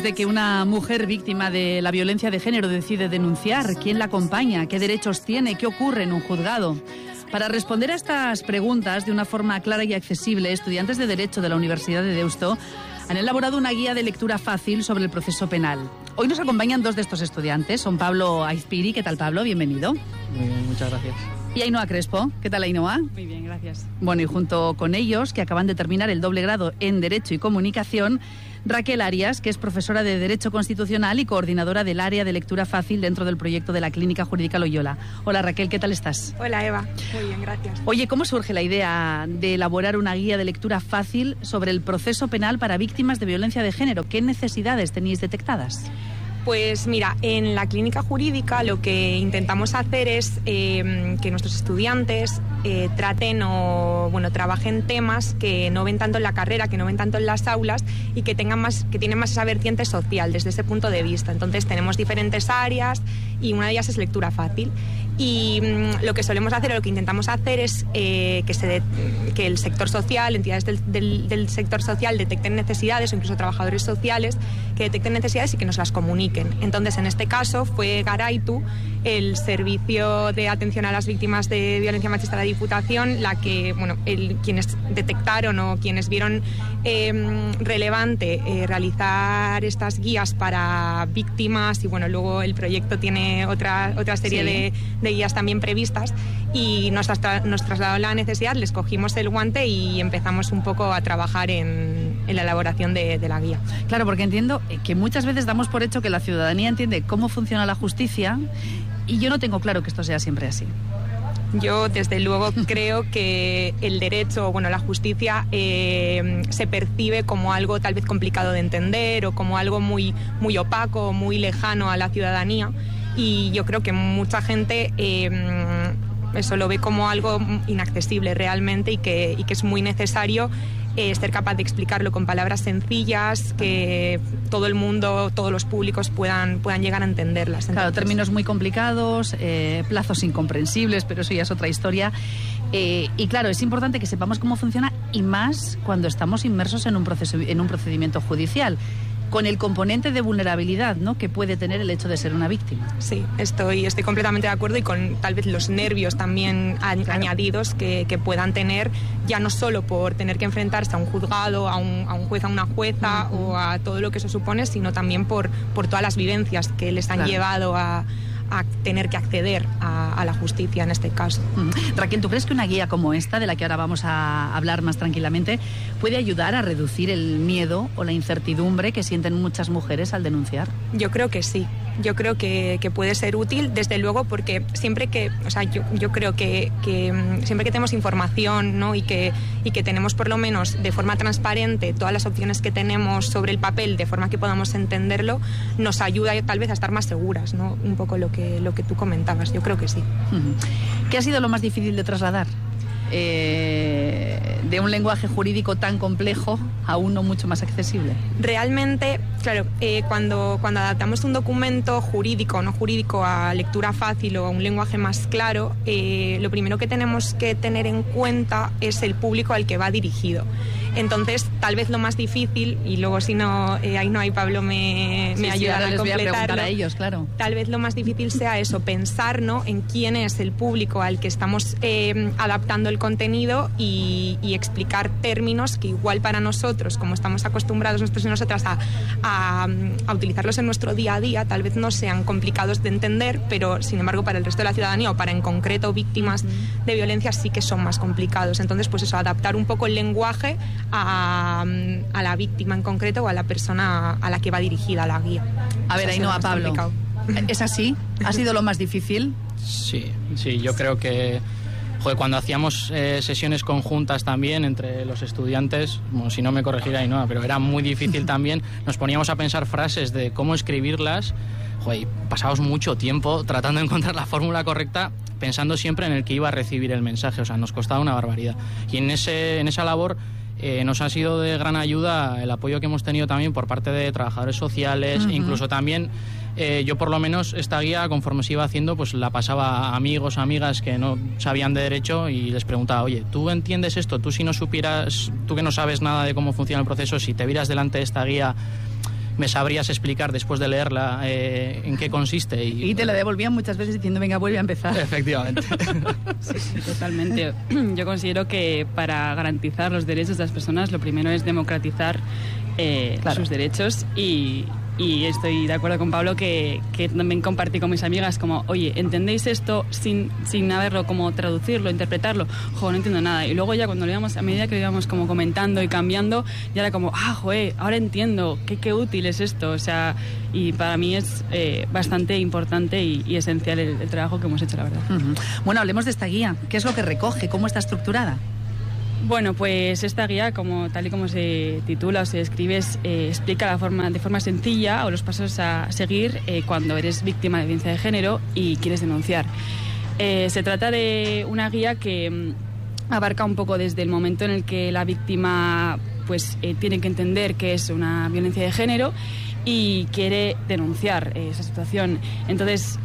de que una mujer víctima de la violencia de género decide denunciar? ¿Quién la acompaña? ¿Qué derechos tiene? ¿Qué ocurre en un juzgado? Para responder a estas preguntas de una forma clara y accesible, estudiantes de Derecho de la Universidad de Deusto han elaborado una guía de lectura fácil sobre el proceso penal. Hoy nos acompañan dos de estos estudiantes. Son Pablo Aizpiri. ¿Qué tal, Pablo? Bienvenido. Muy bien, muchas gracias. Y Ainhoa Crespo. ¿Qué tal, Ainhoa? Muy bien, gracias. Bueno, y junto con ellos, que acaban de terminar el doble grado en Derecho y Comunicación, Raquel Arias, que es profesora de Derecho Constitucional y coordinadora del área de lectura fácil dentro del proyecto de la Clínica Jurídica Loyola. Hola, Raquel, ¿qué tal estás? Hola, Eva. Muy bien, gracias. Oye, ¿cómo surge la idea de elaborar una guía de lectura fácil sobre el proceso penal para víctimas de violencia de género? ¿Qué necesidades teníais detectadas? Pues mira, en la clínica jurídica lo que intentamos hacer es que nuestros estudiantes traten o trabajen temas que no ven tanto en la carrera, que no ven tanto en las aulas y que tienen más esa vertiente social desde ese punto de vista. Entonces tenemos diferentes áreas y una de ellas es lectura fácil. Y lo que solemos hacer o lo que intentamos hacer es que el sector social, entidades del sector social detecten necesidades o incluso trabajadores sociales que detecten necesidades y que nos las comuniquen. Entonces, en este caso fue Garaitu, el Servicio de Atención a las Víctimas de Violencia Machista de la Diputación, quienes detectaron o quienes vieron relevante realizar estas guías para víctimas y luego el proyecto tiene otra serie de guías también previstas y nos trasladó la necesidad, les cogimos el guante y empezamos un poco a trabajar en la elaboración de la guía. Claro, porque entiendo que muchas veces damos por hecho que la ciudadanía entiende cómo funciona la justicia y yo no tengo claro que esto sea siempre así. Yo, desde luego, creo que el derecho, la justicia se percibe como algo tal vez complicado de entender o como algo muy, muy opaco, muy lejano a la ciudadanía. Y yo creo que mucha gente eso lo ve como algo inaccesible realmente y que es muy necesario ser capaz de explicarlo con palabras sencillas, que todo el mundo, todos los públicos puedan llegar a entenderlas. Entonces, claro, términos muy complicados, plazos incomprensibles, pero eso ya es otra historia. Y claro, es importante que sepamos cómo funciona y más cuando estamos inmersos en un procedimiento judicial, con el componente de vulnerabilidad, ¿no?, que puede tener el hecho de ser una víctima. Sí, estoy completamente de acuerdo y con tal vez los nervios también añadidos que puedan tener, ya no solo por tener que enfrentarse a un juzgado, a un juez, a una jueza o a todo lo que eso supone, sino también por todas las vivencias que les han llevado a tener que acceder a la justicia en este caso. Raquel, ¿tú crees que una guía como esta, de la que ahora vamos a hablar más tranquilamente, puede ayudar a reducir el miedo o la incertidumbre que sienten muchas mujeres al denunciar? Yo creo que sí. Yo creo que puede ser útil, desde luego, porque siempre que, yo creo que siempre que tenemos información, ¿no?, y que tenemos por lo menos de forma transparente todas las opciones que tenemos sobre el papel, de forma que podamos entenderlo, nos ayuda tal vez a estar más seguras, ¿no? Un poco lo que tú comentabas. Yo creo que sí. ¿Qué ha sido lo más difícil de trasladar? De un lenguaje jurídico tan complejo a uno mucho más accesible. Realmente, claro, cuando adaptamos un documento jurídico o no jurídico a lectura fácil o a un lenguaje más claro, lo primero que tenemos que tener en cuenta es el público al que va dirigido. Entonces, tal vez lo más difícil, y luego si no, Ainhoa y Pablo me ayudan a completarlo. Voy a preguntar a ellos, claro. Tal vez lo más difícil sea eso, pensar, ¿no?, en quién es el público al que estamos adaptando el contenido y explicar términos que igual para nosotros, como estamos acostumbrados nosotros y nosotras a utilizarlos en nuestro día a día, tal vez no sean complicados de entender, pero sin embargo para el resto de la ciudadanía o para en concreto víctimas de violencia sí que son más complicados. Entonces, pues eso, adaptar un poco el lenguaje a la víctima en concreto o a la persona a la que va dirigida la guía. A ver, Ainhoa, Pablo, ¿es así? ¿Ha sido lo más difícil? Sí, yo creo que cuando hacíamos sesiones conjuntas también entre los estudiantes, si no me corregirá Ainhoa, pero era muy difícil también, nos poníamos a pensar frases de cómo escribirlas, y pasábamos mucho tiempo tratando de encontrar la fórmula correcta, pensando siempre en el que iba a recibir el mensaje, nos costaba una barbaridad. Y en esa labor nos ha sido de gran ayuda el apoyo que hemos tenido también por parte de trabajadores sociales, e incluso también yo por lo menos esta guía, conforme se iba haciendo, pues la pasaba a amigos, amigas que no sabían de derecho y les preguntaba, oye, ¿tú entiendes esto? Tú si no supieras, tú que no sabes nada de cómo funciona el proceso, si te vieras delante de esta guía, me sabrías explicar después de leerla en qué consiste. Y te la devolvían muchas veces diciendo, venga, vuelve a empezar. Efectivamente. Sí, totalmente. Yo considero que para garantizar los derechos de las personas, lo primero es democratizar sus derechos y estoy de acuerdo con Pablo que también compartí con mis amigas como, oye, ¿entendéis esto sin haberlo como traducirlo, interpretarlo? Jo, no entiendo nada. Y luego ya cuando lo íbamos, a medida que lo íbamos como comentando y cambiando, ya era como, joder, ahora entiendo, qué útil es esto. O sea, y para mí es bastante importante y esencial el trabajo que hemos hecho, la verdad. Uh-huh. Bueno, hablemos de esta guía. ¿Qué es lo que recoge? ¿Cómo está estructurada? Bueno, pues esta guía, tal y como se titula o se describe, explica de forma sencilla o los pasos a seguir cuando eres víctima de violencia de género y quieres denunciar. Se trata de una guía que abarca un poco desde el momento en el que la víctima pues tiene que entender que es una violencia de género y quiere denunciar esa situación. Entonces,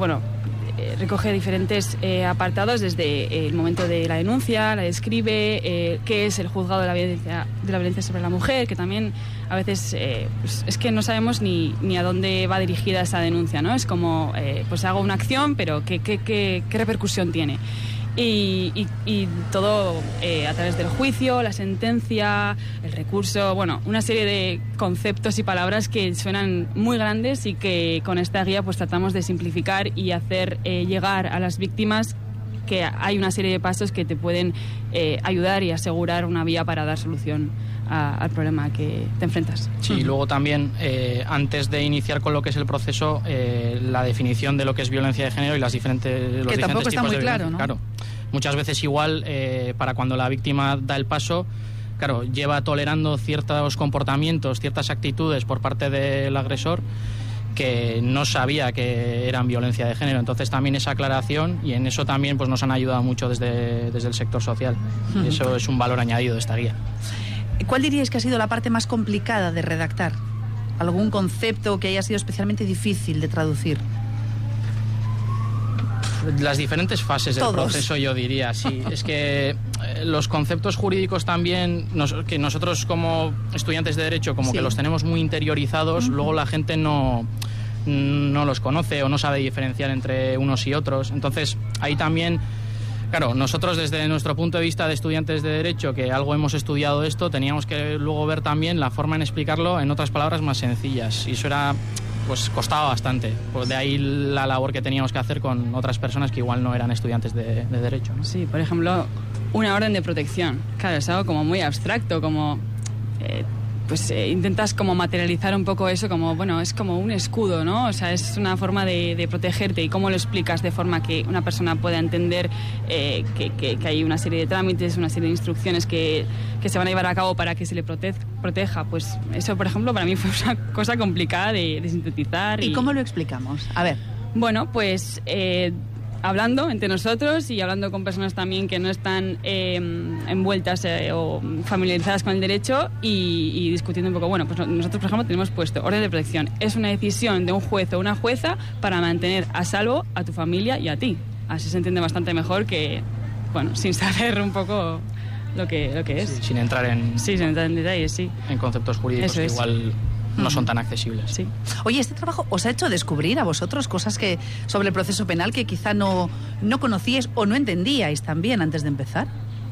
recoge diferentes apartados desde el momento de la denuncia, la describe, qué es el juzgado de la violencia sobre la mujer, que también a veces pues es que no sabemos ni a dónde va dirigida esa denuncia, ¿no? Es como, pues hago una acción, pero ¿qué repercusión tiene? Y todo a través del juicio, la sentencia, el recurso, bueno, una serie de conceptos y palabras que suenan muy grandes y que con esta guía pues tratamos de simplificar y hacer llegar a las víctimas que hay una serie de pasos que te pueden ayudar y asegurar una vía para dar solución al problema que te enfrentas. Sí, y luego también, antes de iniciar con lo que es el proceso, la definición de lo que es violencia de género y los diferentes que tampoco está muy claro, ¿no? Claro. Muchas veces igual, para cuando la víctima da el paso, claro, lleva tolerando ciertos comportamientos, ciertas actitudes por parte del agresor que no sabía que eran violencia de género. Entonces también esa aclaración, y en eso también pues nos han ayudado mucho desde el sector social. Y eso es un valor añadido de esta guía. ¿Cuál diríais que ha sido la parte más complicada de redactar? ¿Algún concepto que haya sido especialmente difícil de traducir? Las diferentes fases del proceso, yo diría, sí. Es que los conceptos jurídicos también, que nosotros como estudiantes de Derecho, como que los tenemos muy interiorizados, luego la gente no los conoce o no sabe diferenciar entre unos y otros. Entonces, ahí también, claro, nosotros desde nuestro punto de vista de estudiantes de Derecho, que algo hemos estudiado esto, teníamos que luego ver también la forma en explicarlo en otras palabras más sencillas. Y eso era... pues costaba bastante, pues de ahí la labor que teníamos que hacer con otras personas que igual no eran estudiantes de Derecho, ¿no? Sí, por ejemplo, una orden de protección. Claro, es algo como muy abstracto, como... intentas como materializar un poco eso como, bueno, es como un escudo, ¿no? O sea, es una forma de protegerte. ¿Y cómo lo explicas de forma que una persona pueda entender que hay una serie de trámites, una serie de instrucciones que se van a llevar a cabo para que se le proteja? Pues eso, por ejemplo, para mí fue una cosa complicada de sintetizar. ¿Y cómo lo explicamos? A ver. Bueno, pues... hablando entre nosotros y hablando con personas también que no están envueltas o familiarizadas con el derecho y discutiendo un poco. Bueno, pues nosotros, por ejemplo, tenemos puesto orden de protección. Es una decisión de un juez o una jueza para mantener a salvo a tu familia y a ti. Así se entiende bastante mejor que, bueno, sin saber un poco lo que es. Sí, sin entrar en... Sí, sin entrar en detalles, sí. En conceptos jurídicos que igual... no son tan accesibles. Sí. Oye, ¿este trabajo os ha hecho descubrir a vosotros cosas sobre el proceso penal que quizá no conocíais o no entendíais también antes de empezar?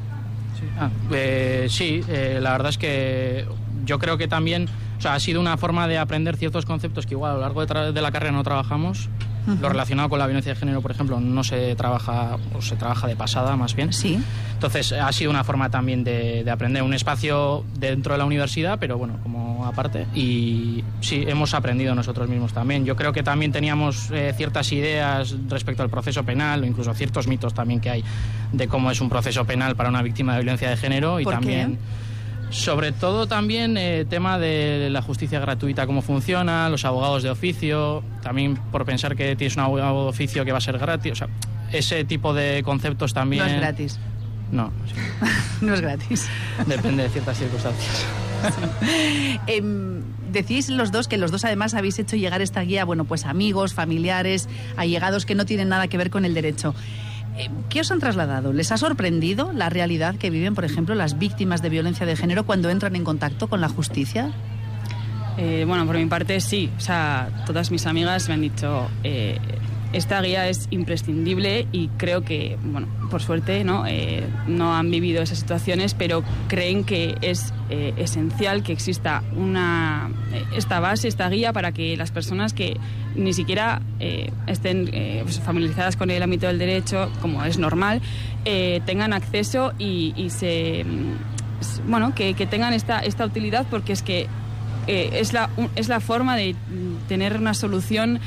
Sí, la verdad es que yo creo que también, o sea, ha sido una forma de aprender ciertos conceptos que igual a lo largo de la carrera no trabajamos. Lo relacionado con la violencia de género, por ejemplo, no se trabaja, o se trabaja de pasada más bien. Sí. Entonces ha sido una forma también de aprender, un espacio dentro de la universidad, pero bueno, como aparte. Y sí, hemos aprendido nosotros mismos también. Yo creo que también teníamos ciertas ideas respecto al proceso penal, o incluso ciertos mitos también que hay de cómo es un proceso penal para una víctima de violencia de género. Y ¿por también... qué? Sobre todo también tema de la justicia gratuita, cómo funciona, los abogados de oficio, también por pensar que tienes un abogado de oficio que va a ser gratis, o sea, ese tipo de conceptos también... No es gratis. No. Sí. No es gratis. Depende de ciertas circunstancias. Sí. Decís los dos que los dos además habéis hecho llegar esta guía, bueno, pues amigos, familiares, allegados que no tienen nada que ver con el derecho. ¿Qué os han trasladado? ¿Les ha sorprendido la realidad que viven, por ejemplo, las víctimas de violencia de género cuando entran en contacto con la justicia? Bueno, por mi parte sí, o sea, todas mis amigas me han dicho esta guía es imprescindible y creo que, bueno, por suerte no han vivido esas situaciones, pero creen que es esencial que exista esta base, esta guía para que las personas que ni siquiera estén familiarizadas con el ámbito del derecho, como es normal, tengan acceso y se... Bueno, que tengan esta utilidad, porque es que es la forma de tener una solución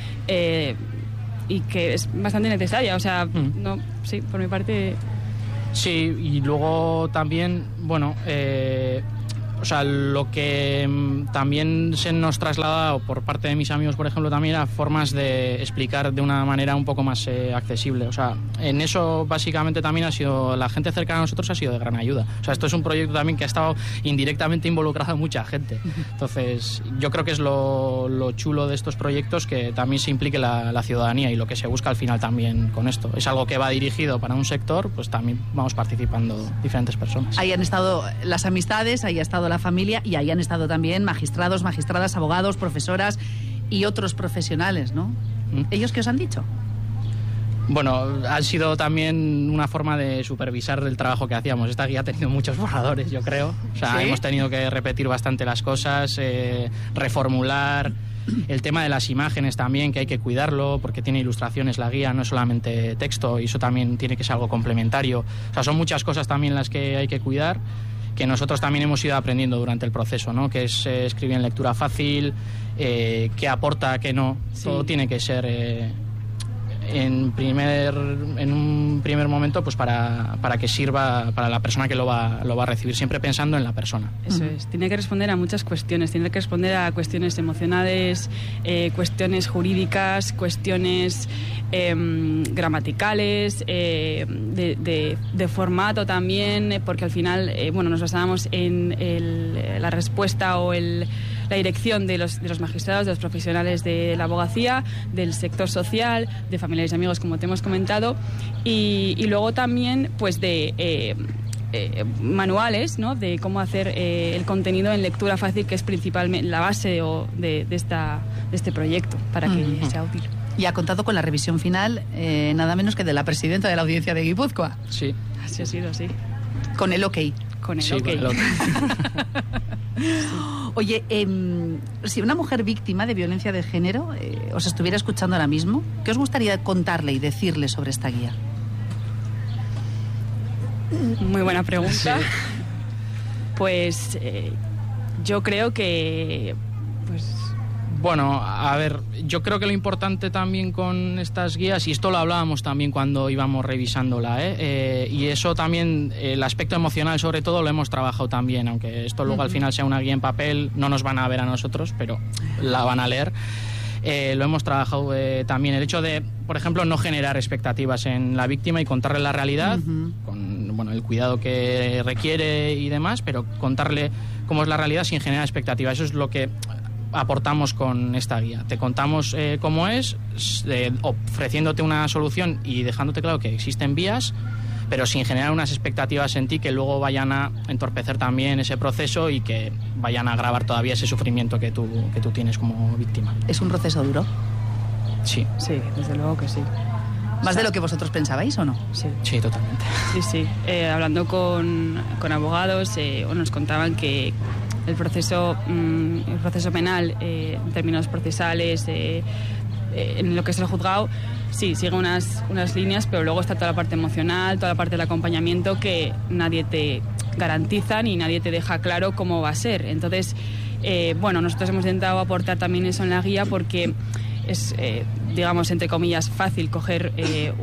y que es bastante necesaria. O sea, no, sí, por mi parte... Sí, y luego también, bueno, o sea, lo que también se nos traslada por parte de mis amigos, por ejemplo, también a formas de explicar de una manera un poco más accesible. O sea, en eso básicamente también la gente cercana a nosotros ha sido de gran ayuda. O sea, esto es un proyecto también que ha estado indirectamente involucrado a mucha gente. Entonces, yo creo que es lo chulo de estos proyectos, que también se implique la ciudadanía, y lo que se busca al final también con esto. Es algo que va dirigido para un sector, pues también vamos participando diferentes personas. Ahí han estado las amistades, ahí ha estado la familia, y ahí han estado también magistrados, magistradas, abogados, profesoras y otros profesionales, ¿no? ¿Ellos qué os han dicho? Bueno, ha sido también una forma de supervisar el trabajo que hacíamos. Esta guía ha tenido muchos borradores, yo creo. O sea, ¿sí? Hemos tenido que repetir bastante las cosas, reformular. El tema de las imágenes también, que hay que cuidarlo, porque tiene ilustraciones la guía, no es solamente texto, y eso también tiene que ser algo complementario. O sea, son muchas cosas también las que hay que cuidar, que nosotros también hemos ido aprendiendo durante el proceso, ¿no? Que es escribir en lectura fácil, qué aporta, qué no. Sí. Todo tiene que ser en un primer momento, pues para que sirva para la persona que lo va a recibir, siempre pensando en la persona. Eso es, tiene que responder a muchas cuestiones, tiene que responder a cuestiones emocionales, cuestiones jurídicas, cuestiones gramaticales, de formato también, porque al final nos basábamos en la respuesta o la dirección de los magistrados, de los profesionales de la abogacía, del sector social, de familiares y amigos, como te hemos comentado, y luego también pues de manuales, ¿no? De cómo hacer el contenido en lectura fácil, que es principalmente la base de este proyecto, para que sea útil. Y ha contado con la revisión final, nada menos que de la presidenta de la Audiencia de Guipúzcoa. Sí. Así ha sido, sí. Con el ok. Con el sí, ok. Con el okay. Oye, si una mujer víctima de violencia de género os estuviera escuchando ahora mismo, ¿qué os gustaría contarle y decirle sobre esta guía? Muy buena pregunta. Sí. Pues yo creo que... Bueno, a ver, yo creo que lo importante también con estas guías, y esto lo hablábamos también cuando íbamos revisándola, y eso también, el aspecto emocional sobre todo, lo hemos trabajado también, aunque esto luego al final sea una guía en papel, no nos van a ver a nosotros, pero la van a leer. Lo hemos trabajado también, el hecho de, por ejemplo, no generar expectativas en la víctima y contarle la realidad, con el cuidado que requiere y demás, pero contarle cómo es la realidad sin generar expectativas. Eso es lo que aportamos con esta guía. Te contamos cómo es, ofreciéndote una solución y dejándote claro que existen vías, pero sin generar unas expectativas en ti que luego vayan a entorpecer también ese proceso y que vayan a agravar todavía ese sufrimiento que tú tienes como víctima. ¿Es un proceso duro? Sí. Sí, desde luego que sí. ¿Más de lo que vosotros pensabais o no? Sí, sí, totalmente. Sí. Hablando con abogados, nos contaban que el proceso penal, en términos procesales, en lo que es el juzgado, sí, sigue unas líneas, pero luego está toda la parte emocional, toda la parte del acompañamiento, que nadie te garantiza ni nadie te deja claro cómo va a ser. Entonces, nosotros hemos intentado aportar también eso en la guía, porque es, digamos, entre comillas, fácil coger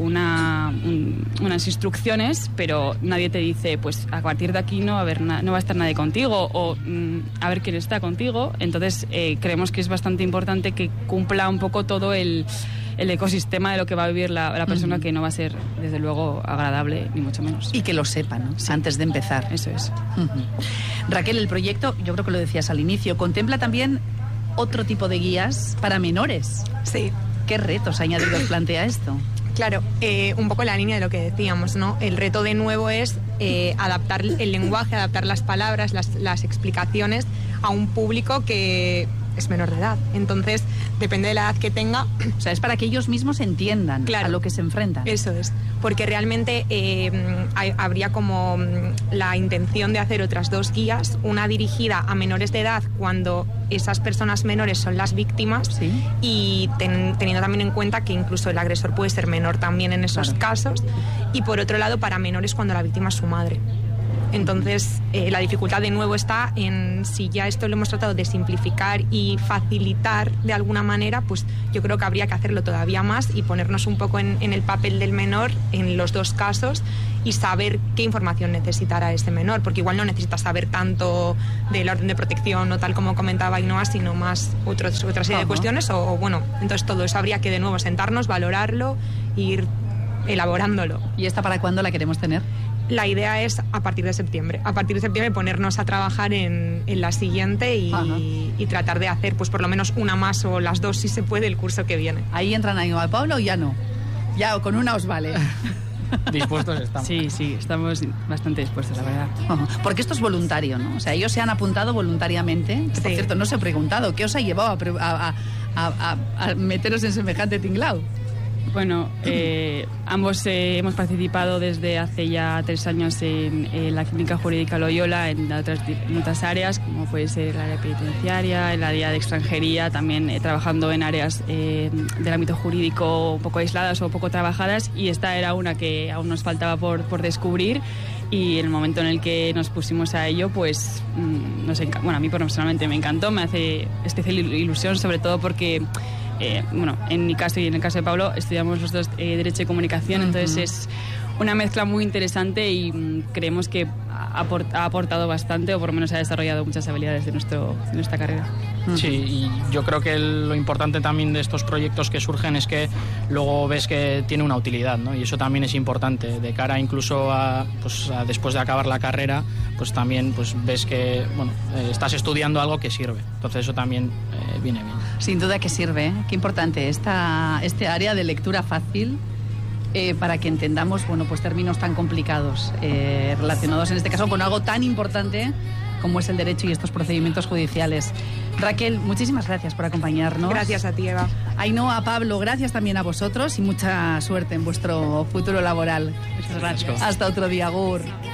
unas instrucciones, pero nadie te dice, pues a partir de aquí no va a estar nadie contigo, o a ver quién está contigo. Entonces creemos que es bastante importante que cumpla un poco todo el ecosistema de lo que va a vivir la persona, que no va a ser, desde luego, agradable, ni mucho menos. Y que lo sepa, ¿no? Sí. Antes de empezar. Eso es. Raquel, el proyecto, yo creo que lo decías al inicio, contempla también otro tipo de guías para menores. Sí. ¿Qué retos añadidos plantea esto? Claro, un poco la línea de lo que decíamos, ¿no? El reto de nuevo es adaptar el lenguaje, adaptar las palabras, las explicaciones a un público que es menor de edad. Entonces, depende de la edad que tenga. O sea, es para que ellos mismos entiendan a lo que se enfrentan. Eso es, porque realmente habría como la intención de hacer otras 2 guías, una dirigida a menores de edad cuando esas personas menores son las víctimas, ¿sí? Y teniendo también en cuenta que incluso el agresor puede ser menor también en esos casos, y por otro lado para menores cuando la víctima es su madre. Entonces, la dificultad de nuevo está en si ya esto lo hemos tratado de simplificar y facilitar de alguna manera, pues yo creo que habría que hacerlo todavía más y ponernos un poco en el papel del menor en los 2 casos y saber qué información necesitará ese menor, porque igual no necesitas saber tanto de la orden de protección o tal como comentaba Ainhoa, sino más otra serie de cuestiones o bueno, entonces todo eso habría que de nuevo sentarnos, valorarlo e ir elaborándolo. ¿Y esta para cuándo la queremos tener? La idea es a partir de septiembre. A partir de septiembre ponernos a trabajar en la siguiente y tratar de hacer pues por lo menos una más o las 2 si se puede el curso que viene. ¿Ahí entran Ainhoa y Pablo o ya no? Ya, o con una os vale. Dispuestos estamos. Sí, estamos bastante dispuestos, la verdad. Porque esto es voluntario, ¿no? O sea, ellos se han apuntado voluntariamente. Que, por cierto, no os he preguntado, ¿qué os ha llevado a meteros en semejante tinglao? Bueno, ambos hemos participado desde hace ya 3 años en la Clínica Jurídica Loyola en otras áreas, como puede ser el área penitenciaria, el área de extranjería, también trabajando en áreas del ámbito jurídico un poco aisladas o poco trabajadas, y esta era una que aún nos faltaba por descubrir. Y en el momento en el que nos pusimos a ello, pues bueno, a mí personalmente me encantó, me hace especial ilusión, sobre todo porque bueno, en mi caso y en el caso de Pablo estudiamos los 2 Derecho y Comunicación, entonces es una mezcla muy interesante y creemos que ha aportado bastante, o por lo menos ha desarrollado muchas habilidades de nuestra carrera. Sí, y yo creo que lo importante también de estos proyectos que surgen es que luego ves que tiene una utilidad, ¿no? Y eso también es importante, de cara incluso a después de acabar la carrera, pues también pues ves que bueno, estás estudiando algo que sirve. Entonces eso también viene bien. Sin duda que sirve, ¿eh? Qué importante este área de lectura fácil. Para que entendamos pues términos tan complicados relacionados en este caso con algo tan importante como es el derecho y estos procedimientos judiciales. Raquel, muchísimas gracias por acompañarnos. Gracias a ti, Eva. Ainhoa, Pablo, gracias también a vosotros y mucha suerte en vuestro futuro laboral. Muchas gracias. Hasta otro día, agur.